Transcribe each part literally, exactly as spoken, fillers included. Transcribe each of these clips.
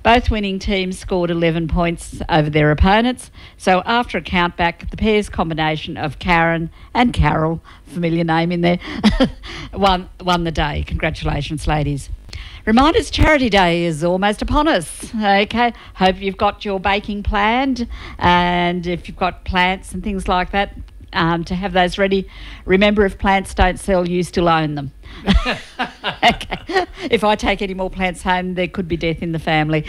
Both winning teams scored eleven points over their opponents. So after a count back, the pairs combination of Karen and Carol, familiar name in there, won, won the day. Congratulations, ladies. Reminders, Charity Day is almost upon us. Okay, hope you've got your baking planned, and if you've got plants and things like that, um, to have those ready. Remember, if plants don't sell, you still own them. Okay. If I take any more plants home, there could be death in the family.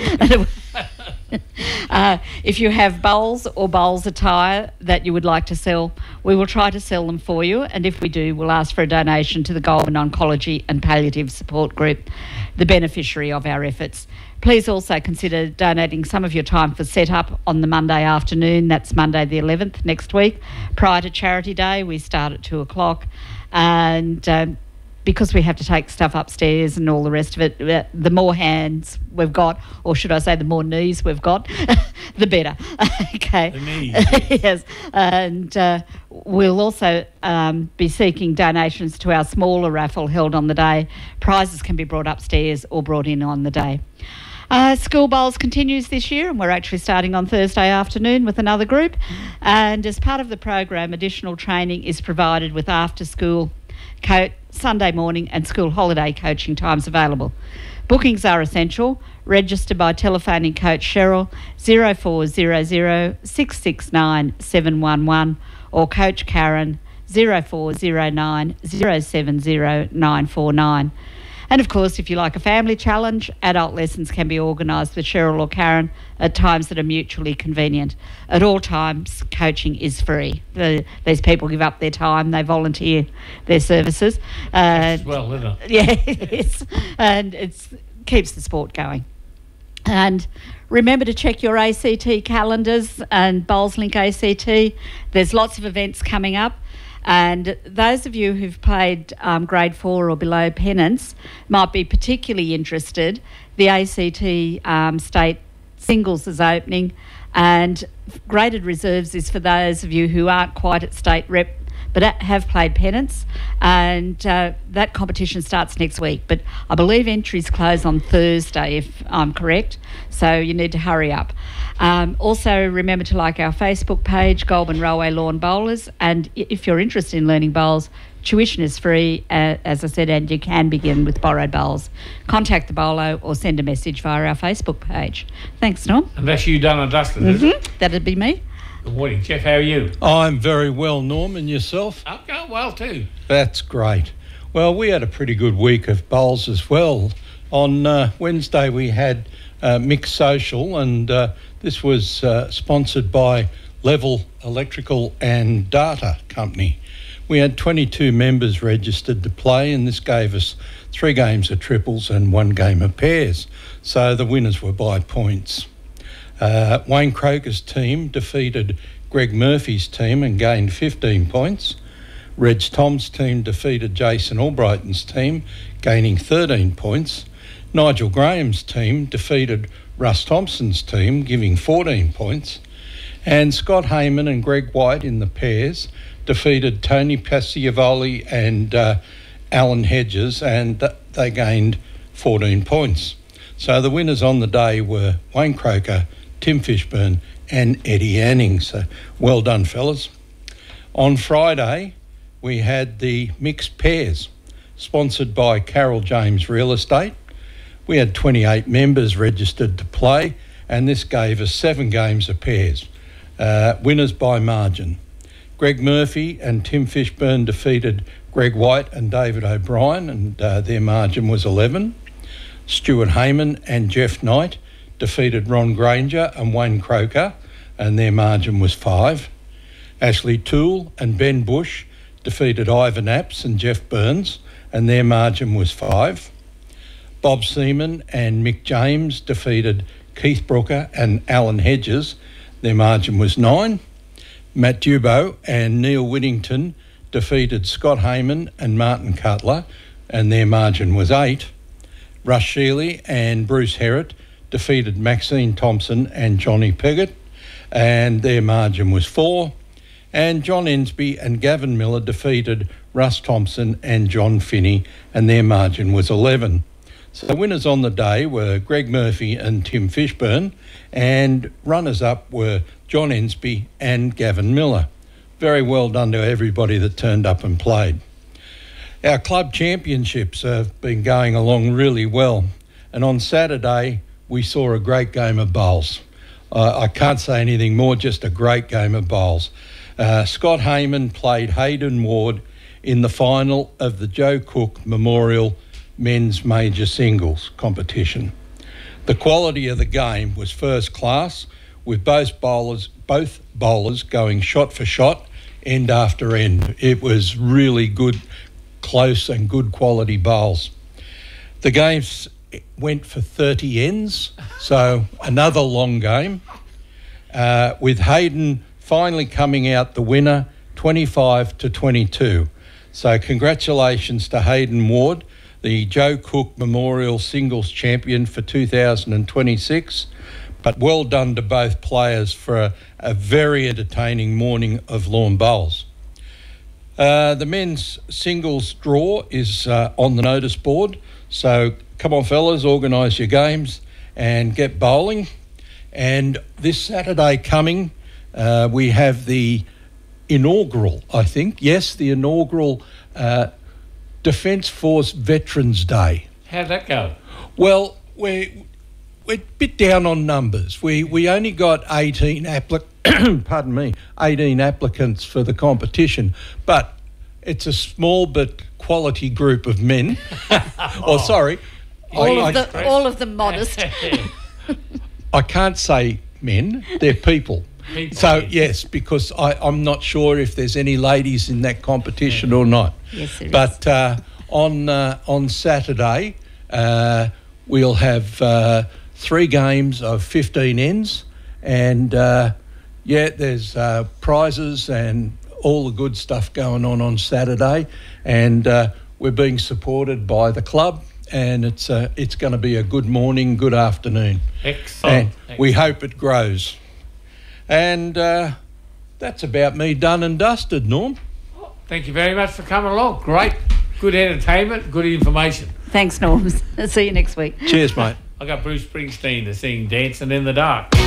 Uh, if you have bowls or bowls attire that you would like to sell, we will try to sell them for you, and if we do, we'll ask for a donation to the Goulburn Oncology and Palliative Support Group, the beneficiary of our efforts. Please also consider donating some of your time for set-up on the Monday afternoon. That's Monday the eleventh next week. Prior to Charity Day, we start at two o'clock, and um, because we have to take stuff upstairs and all the rest of it, the more hands we've got, or should I say the more knees we've got, the better. Okay. The knees. Yes. And uh, we'll also um, be seeking donations to our smaller raffle held on the day. Prizes can be brought upstairs or brought in on the day. Uh, School Bowls continues this year, and we're actually starting on Thursday afternoon with another group. And as part of the program, additional training is provided with after-school Co- Sunday morning and school holiday coaching times available. Bookings are essential. Register by telephoning Coach Cheryl zero four zero zero six six nine seven one one or Coach Karen zero four zero nine zero seven zero nine four nine. And of course, if you like a family challenge, adult lessons can be organised with Cheryl or Karen at times that are mutually convenient. At all times, coaching is free. The, these people give up their time, they volunteer their services. Uh, well, isn't it? Yeah, it is. And it keeps the sport going. And remember to check your A C T calendars and BowlsLink A C T. There's lots of events coming up. And those of you who've played um, grade four or below pennants might be particularly interested. The A C T um, state singles is opening, and graded reserves is for those of you who aren't quite at state rep but have played pennants, and uh, that competition starts next week. But I believe entries close on Thursday, if I'm correct, so you need to hurry up. Um, also, remember to like our Facebook page, Goulburn Railway Lawn Bowlers, and if you're interested in learning bowls, tuition is free, uh, as I said, and you can begin with borrowed bowls. Contact the bowler or send a message via our Facebook page. Thanks, Norm. And that's you done and dusted, mm-hmm. Isn't it? That'd be me. Good morning, Jeff. How are you? I'm very well, Norm, and yourself? I'm going well too. That's great. Well, we had a pretty good week of bowls as well. On uh, Wednesday we had uh, Mixed Social, and uh, this was uh, sponsored by Level Electrical and Data Company. We had twenty-two members registered to play, and this gave us three games of triples and one game of pairs. So the winners were by points. Uh, Wayne Croker's team defeated Greg Murphy's team and gained fifteen points. Reg Tom's team defeated Jason Albrighton's team, gaining thirteen points. Nigel Graham's team defeated Russ Thompson's team, giving fourteen points. And Scott Heyman and Greg White in the pairs defeated Tony Passiavoli and uh, Alan Hedges, and th- they gained fourteen points. So the winners on the day were Wayne Croker, Tim Fishburn and Eddie Anning. So well done, fellas. On Friday, we had the mixed pairs, sponsored by Carol James Real Estate. We had twenty-eight members registered to play, and this gave us seven games of pairs. Uh, winners by margin. Greg Murphy and Tim Fishburn defeated Greg White and David O'Brien, and uh, their margin was eleven. Stuart Heyman and Jeff Knight defeated Ron Granger and Wayne Croker, and their margin was five. Ashley Toole and Ben Bush defeated Ivan Apps and Jeff Burns, and their margin was five. Bob Seaman and Mick James defeated Keith Brooker and Alan Hedges. Their margin was nine. Matt Dubo and Neil Whittington defeated Scott Heyman and Martin Cutler, and their margin was eight. Russ Shealy and Bruce Herrett defeated Maxine Thompson and Johnny Peggott, and their margin was four. And John Ensby and Gavin Miller defeated Russ Thompson and John Finney, and their margin was eleven. So the winners on the day were Greg Murphy and Tim Fishburn, and runners-up were John Ensby and Gavin Miller. Very well done to everybody that turned up and played. Our club championships have been going along really well, and on Saturday we saw a great game of bowls. Uh, I can't say anything more, just a great game of bowls. Uh, Scott Heyman played Hayden Ward in the final of the Joe Cook Memorial Men's Major Singles competition. The quality of the game was first class, with both bowlers, both bowlers going shot for shot, end after end. It was really good, close and good quality bowls. The games went for thirty ends, so another long game, uh, with Hayden finally coming out the winner, twenty-five to twenty-two. So congratulations to Hayden Ward, the Joe Cook Memorial Singles Champion for two thousand twenty-six. But well done to both players for a, a very entertaining morning of lawn bowls. Uh, the men's singles draw is uh, on the notice board. So come on, fellas, organise your games and get bowling. And this Saturday coming, uh, we have the inaugural, I think, yes, the inaugural uh, Defence Force Veterans Day. How'd that go? Well, we're, we're a bit down on numbers. We we only got eighteen applic- pardon me, eighteen applicants for the competition, but it's a small but quality group of men. oh, sorry. All, I, of the, I, all of them modest. I can't say men, they're people. People, So, yes. yes, because I, I'm not sure if there's any ladies in that competition or not. Yes, there is. But uh, on uh, on Saturday, uh, we'll have uh, three games of fifteen ends, and uh, yeah, there's uh, prizes and all the good stuff going on on Saturday, and uh, we're being supported by the club, and it's uh, it's going to be a good morning, good afternoon, Excellent. and we hope it grows. And uh, that's about me done and dusted, Norm. Thank you very much for coming along. Great, good entertainment, good information. Thanks, Norm. See you next week. Cheers, mate. I got Bruce Springsteen to sing Dancing in the Dark.